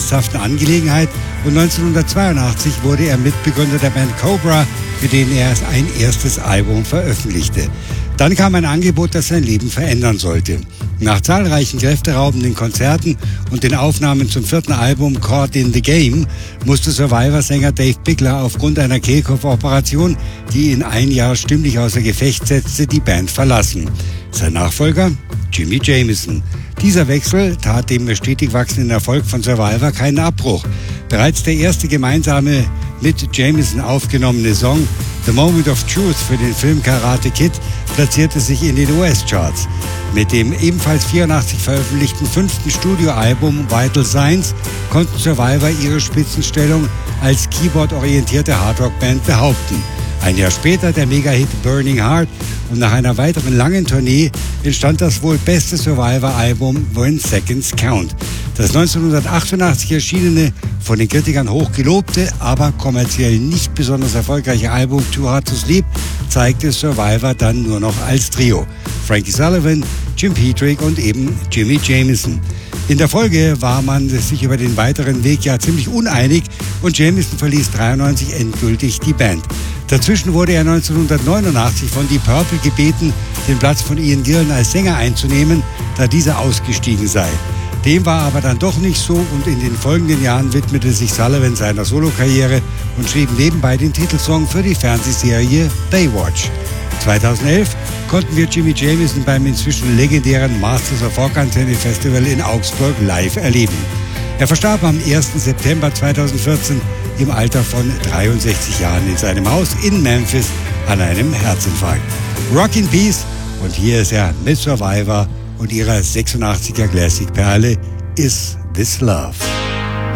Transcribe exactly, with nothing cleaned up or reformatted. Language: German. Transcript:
ernsthaften Angelegenheit und neunzehnhundertzweiundachtzig wurde er Mitbegründer der Band Cobra, mit denen er ein erstes Album veröffentlichte. Dann kam ein Angebot, das sein Leben verändern sollte. Nach zahlreichen kräfteraubenden Konzerten und den Aufnahmen zum vierten Album Caught in the Game musste Survivor-Sänger Dave Bickler aufgrund einer Kehlkopfoperation, die ihn ein Jahr stimmlich außer Gefecht setzte, die Band verlassen. Sein Nachfolger? Jimmy Jamison. Dieser Wechsel tat dem stetig wachsenden Erfolg von Survivor keinen Abbruch. Bereits der erste gemeinsame mit Jamison aufgenommene Song The Moment of Truth für den Film Karate Kid platzierte sich in den U S-Charts. Mit dem ebenfalls vierundachtzig veröffentlichten fünften Studioalbum Vital Signs konnten Survivor ihre Spitzenstellung als keyboard-orientierte Hardrock-Band behaupten. Ein Jahr später der Mega-Hit Burning Heart und nach einer weiteren langen Tournee entstand das wohl beste Survivor-Album When Seconds Count. Das neunzehnhundertachtundachtzig erschienene, von den Kritikern hoch gelobte, aber kommerziell nicht besonders erfolgreiche Album Too Hard to Sleep zeigte Survivor dann nur noch als Trio. Frankie Sullivan, Jim Petrick und eben Jimmy Jamison. In der Folge war man sich über den weiteren Weg ja ziemlich uneinig und Jamison verließ dreiundneunzig endgültig die Band. Dazwischen wurde er neunzehnhundertneunundachtzig von Deep Purple gebeten, den Platz von Ian Gillan als Sänger einzunehmen, da dieser ausgestiegen sei. Dem war aber dann doch nicht so und in den folgenden Jahren widmete sich Sullivan seiner Solokarriere und schrieb nebenbei den Titelsong für die Fernsehserie Baywatch. zweitausendelf konnten wir Jimmy Jamison beim inzwischen legendären Masters of Rock Antenne Festival in Augsburg live erleben. Er verstarb am ersten September zweitausendvierzehn im Alter von dreiundsechzig Jahren in seinem Haus in Memphis an einem Herzinfarkt. Rock in Peace und hier ist er mit Survivor und ihrer sechsundachtziger Classic-Perle Is This Love.